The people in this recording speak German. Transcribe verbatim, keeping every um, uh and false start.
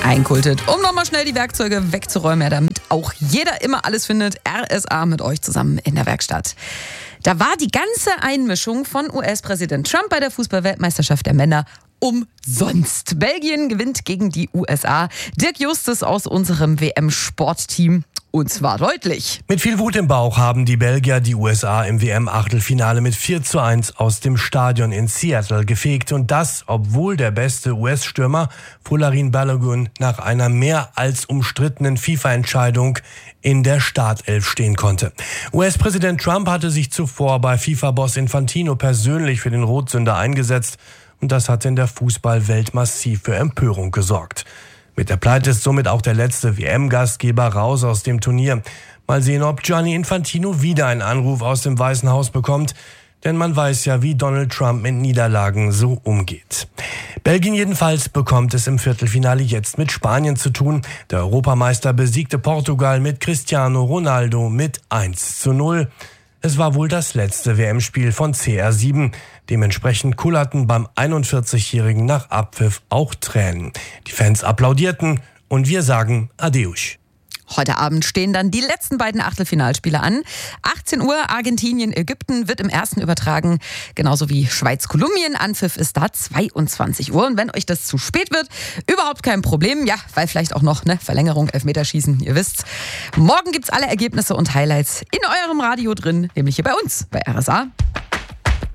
einkultet, um nochmal schnell die Werkzeuge wegzuräumen, ja, damit auch jeder immer alles findet. R S A mit euch zusammen in der Werkstatt. Da war die ganze Einmischung von U S-Präsident Trump bei der Fußball-Weltmeisterschaft der Männer umsonst. Belgien gewinnt gegen die U S A. Dirk Justus aus unserem W M-Sportteam. Und zwar deutlich. Mit viel Wut im Bauch haben die Belgier die U S A im W M-Achtelfinale mit vier zu eins aus dem Stadion in Seattle gefegt. Und das, obwohl der beste U S-Stürmer Folarin Balogun nach einer mehr als umstrittenen FIFA-Entscheidung in der Startelf stehen konnte. U S-Präsident Trump hatte sich zuvor bei FIFA-Boss Infantino persönlich für den Rotsünder eingesetzt. Und das hat in der Fußballwelt massiv für Empörung gesorgt. Mit der Pleite ist somit auch der letzte W M-Gastgeber raus aus dem Turnier. Mal sehen, ob Gianni Infantino wieder einen Anruf aus dem Weißen Haus bekommt. Denn man weiß ja, wie Donald Trump mit Niederlagen so umgeht. Belgien jedenfalls bekommt es im Viertelfinale jetzt mit Spanien zu tun. Der Europameister besiegte Portugal mit Cristiano Ronaldo mit eins zu null. Es war wohl das letzte W M-Spiel von C R sieben. Dementsprechend kullerten beim einundvierzigjährigen nach Abpfiff auch Tränen. Die Fans applaudierten und wir sagen Adeus. Heute Abend stehen dann die letzten beiden Achtelfinalspiele an. achtzehn Uhr Argentinien, Ägypten wird im ersten übertragen, genauso wie Schweiz-Kolumbien. Anpfiff ist da zweiundzwanzig Uhr. Und wenn euch das zu spät wird, überhaupt kein Problem. Ja, weil vielleicht auch noch ne Verlängerung, Elfmeterschießen, ihr wisst's. Morgen gibt's alle Ergebnisse und Highlights in eurem Radio drin, nämlich hier bei uns, bei R S A.